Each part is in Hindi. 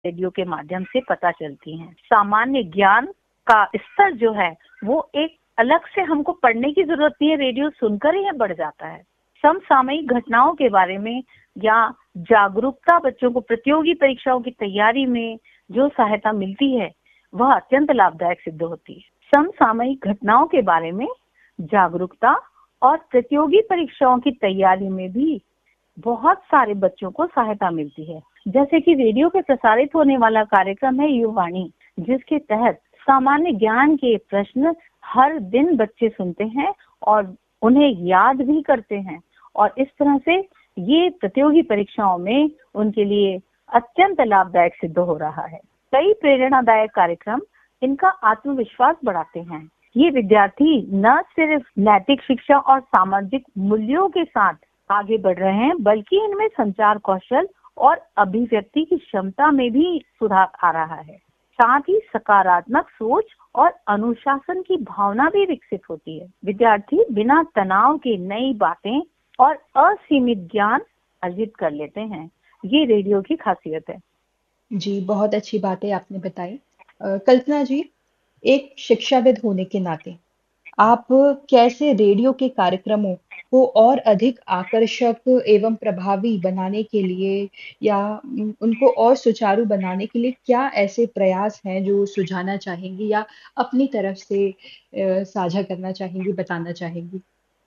रेडियो के माध्यम से पता चलती हैं। सामान्य ज्ञान का स्तर जो है वो एक अलग से हमको पढ़ने की जरूरत नहीं है, रेडियो सुनकर ही बढ़ जाता है। समसामयिक घटनाओं के बारे में या जागरूकता बच्चों को प्रतियोगी परीक्षाओं की तैयारी में जो सहायता मिलती है वह अत्यंत लाभदायक सिद्ध होती है। समसामयिक घटनाओं के बारे में जागरूकता और प्रतियोगी परीक्षाओं की तैयारी में भी बहुत सारे बच्चों को सहायता मिलती है। जैसे कि रेडियो पे प्रसारित होने वाला कार्यक्रम है युवावाणी, जिसके तहत सामान्य ज्ञान के प्रश्न हर दिन बच्चे सुनते हैं और उन्हें याद भी करते हैं, और इस तरह से ये प्रतियोगी परीक्षाओं में उनके लिए अत्यंत लाभदायक सिद्ध हो रहा है। कई प्रेरणादायक कार्यक्रम इनका आत्मविश्वास बढ़ाते हैं। ये विद्यार्थी न सिर्फ नैतिक शिक्षा और सामाजिक मूल्यों के साथ आगे बढ़ रहे हैं, बल्कि इनमें संचार कौशल और अभिव्यक्ति की क्षमता में भी सुधार आ रहा है। साथ ही सकारात्मक सोच और अनुशासन की भावना भी विकसित होती है। विद्यार्थी बिना तनाव के नई बातें और असीमित ज्ञान अर्जित कर लेते हैं। ये रेडियो की खासियत है। जी, बहुत अच्छी बातें आपने बताई। कल्पना जी, एक शिक्षाविद होने के नाते आप कैसे रेडियो के कार्यक्रमों को और अधिक आकर्षक एवं प्रभावी बनाने के लिए या उनको और सुचारू बनाने के लिए क्या ऐसे प्रयास हैं जो सुझाना चाहेंगी या अपनी तरफ से साझा करना चाहेंगी, बताना चाहेंगी?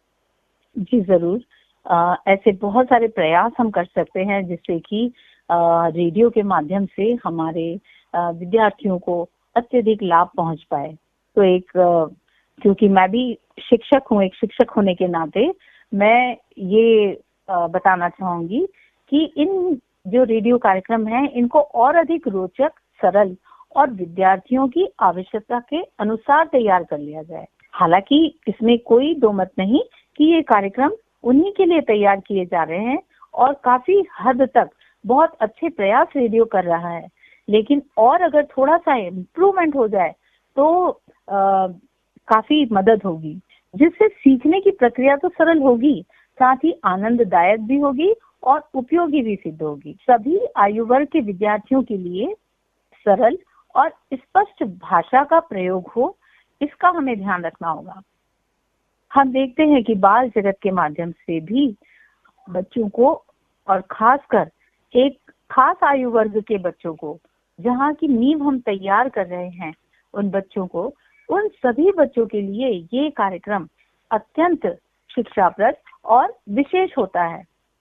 जी जरूर। ऐसे बहुत सारे प्रयास हम कर सकते हैं जिससे कि रेडियो के माध्यम से हमारे विद्यार्थियों को अत्यधिक लाभ पहुंच पाए। तो क्योंकि मैं भी शिक्षक हूँ, एक शिक्षक होने के नाते मैं ये बताना चाहूंगी कि इन जो रेडियो कार्यक्रम हैं इनको और अधिक रोचक, सरल और विद्यार्थियों की आवश्यकता के अनुसार तैयार कर लिया जाए। हालांकि इसमें कोई दो मत नहीं कि ये कार्यक्रम उन्हीं के लिए तैयार किए जा रहे हैं और काफी हद तक बहुत अच्छे प्रयास रेडियो कर रहा है, लेकिन और अगर थोड़ा सा इम्प्रूवमेंट हो जाए तो काफी मदद होगी, जिससे सीखने की प्रक्रिया तो सरल होगी, साथ ही आनंददायक भी होगी और उपयोगी भी सिद्ध होगी। सभी आयु वर्ग के विद्यार्थियों के लिए सरल और स्पष्ट भाषा का प्रयोग हो, इसका हमें ध्यान रखना होगा। हम देखते हैं कि बाल जगत के माध्यम से भी बच्चों को, और खासकर एक खास आयु वर्ग के बच्चों को, जहाँ की नींव हम तैयार कर रहे हैं उन बच्चों को, उन सभी बच्चों के लिए ये कार्यक्रम अत्यंत शिक्षाप्रद और विशेष होता है,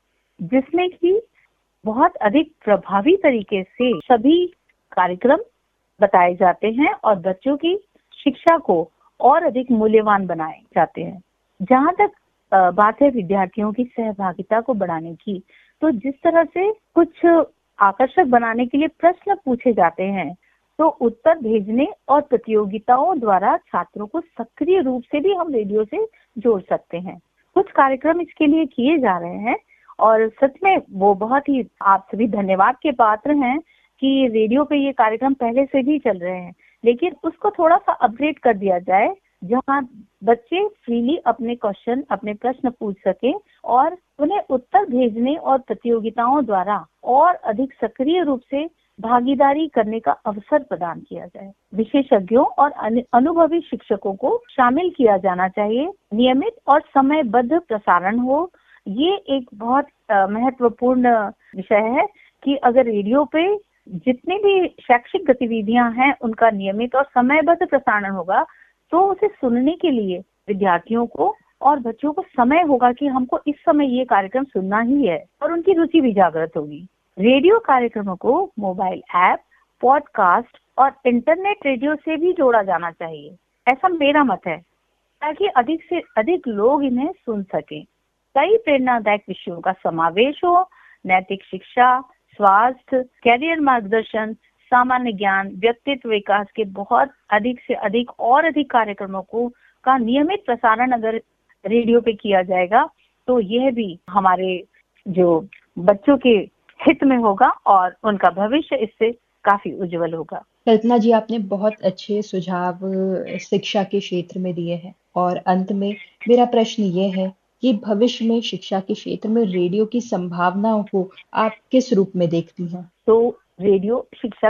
जिसमें कि बहुत अधिक प्रभावी तरीके से सभी कार्यक्रम बताए जाते हैं और बच्चों की शिक्षा को और अधिक मूल्यवान बनाए जाते हैं। जहाँ तक बात है विद्यार्थियों की सहभागिता को बढ़ाने की, तो जिस तरह से कुछ आकर्षक बनाने के लिए प्रश्न पूछे जाते हैं, तो उत्तर भेजने और प्रतियोगिताओं द्वारा छात्रों को सक्रिय रूप से भी हम रेडियो से जोड़ सकते हैं। कुछ कार्यक्रम इसके लिए किए जा रहे हैं और सच में वो बहुत ही आप सभी धन्यवाद के पात्र हैं कि रेडियो पे ये कार्यक्रम पहले से भी चल रहे हैं, लेकिन उसको थोड़ा सा अपग्रेड कर दिया जाए, जहाँ बच्चे फ्रीली अपने क्वेश्चन, अपने प्रश्न पूछ सकें और उन्हें उत्तर भेजने और प्रतियोगिताओं द्वारा और अधिक सक्रिय रूप से भागीदारी करने का अवसर प्रदान किया जाए। विशेषज्ञों और अनुभवी शिक्षकों को शामिल किया जाना चाहिए। नियमित और समयबद्ध प्रसारण हो, ये एक बहुत महत्वपूर्ण विषय है कि अगर रेडियो पे जितनी भी शैक्षिक गतिविधियां हैं उनका नियमित और समयबद्ध प्रसारण होगा, तो उसे सुनने के लिए विद्यार्थियों को और बच्चों को समय होगा कि हमको इस समय ये कार्यक्रम सुनना ही है, और उनकी रुचि भी जागृत होगी। रेडियो कार्यक्रमों को मोबाइल ऐप, पॉडकास्ट और इंटरनेट रेडियो से भी जोड़ा जाना चाहिए, ऐसा मेरा मत है, ताकि अधिक से अधिक लोग इन्हें सुन सकें। कई प्रेरणादायक विषयों का समावेश हो, नैतिक शिक्षा, स्वास्थ्य, कैरियर मार्गदर्शन, सामान्य ज्ञान, व्यक्तित्व विकास के बहुत अधिक से अधिक और अधिक कार्यक्रमों को का नियमित प्रसारण अगर रेडियो पे किया जाएगा, तो यह भी हमारे जो बच्चों के हित में होगा और उनका भविष्य इससे काफी उज्जवल होगा। कल्पना जी, आपने बहुत अच्छे सुझाव शिक्षा के क्षेत्र में दिए हैं और अंत में मेरा प्रश्न ये है कि भविष्य में शिक्षा के क्षेत्र में रेडियो की संभावनाओं को आप किस रूप में देखती हैं? तो रेडियो शिक्षा